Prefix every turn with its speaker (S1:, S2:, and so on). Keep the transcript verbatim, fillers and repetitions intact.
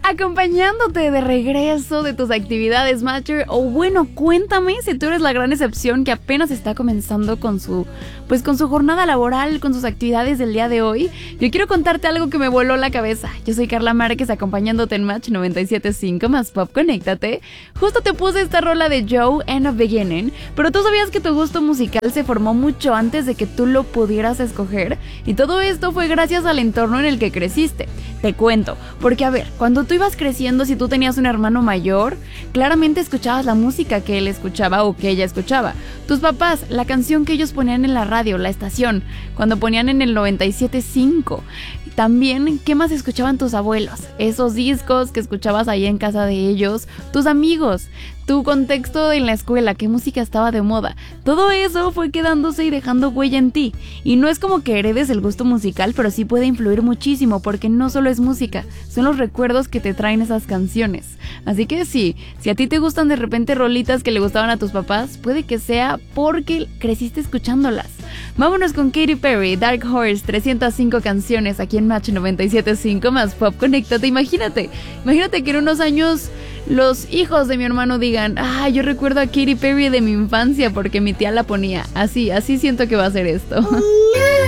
S1: acompañándote de regreso de tus actividades, Matcher. O bueno, cuéntame si tú eres la gran excepción que apenas está comenzando con su, pues con su jornada laboral, con sus actividades del día de hoy. Yo quiero contarte algo que me voló la cabeza. Yo soy Carla Márquez, acompañándote en Match noventa y siete punto cinco más Pop, conéctate. Justo te puse esta rola de Joe, End of Beginning, pero tú sabías que tu gusto musical se formó mucho antes de que tú lo pudieras escoger, y todo esto fue gracias al entorno en el que creciste. Te cuento, porque a ver, cuando tú ibas creciendo, si tú tenías un hermano mayor, claramente escuchabas la música que él escuchaba o que ella escuchaba. Tus papás, la canción que ellos ponían en la radio, la estación, cuando ponían en el noventa y siete punto cinco. También, ¿qué más escuchaban tus abuelos? Esos discos que escuchabas ahí en casa de ellos, tus amigos, tu contexto en la escuela, qué música estaba de moda. Todo eso fue quedándose y dejando huella en ti. Y no es como que heredes el gusto musical, pero sí puede influir muchísimo, porque no solo es música, son los recuerdos que te traen esas canciones. Así que sí, si a ti te gustan de repente rolitas que le gustaban a tus papás, puede que sea porque creciste escuchándolas. Vámonos con Katy Perry, Dark Horse, trescientas cinco canciones aquí en Match noventa y siete punto cinco más Pop, conéctate. Imagínate, imagínate que en unos años los hijos de mi hermano digan: ah, yo recuerdo a Katy Perry de mi infancia porque mi tía la ponía. Así, así siento que va a ser esto.